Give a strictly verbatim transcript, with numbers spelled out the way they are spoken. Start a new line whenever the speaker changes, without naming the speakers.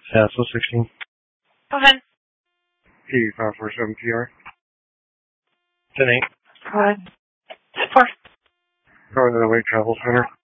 Yeah, so sixteen.
Go ahead.
P five four seven P R. ten eight.
Go ahead. ten four.
Going to the Wake Travel Center.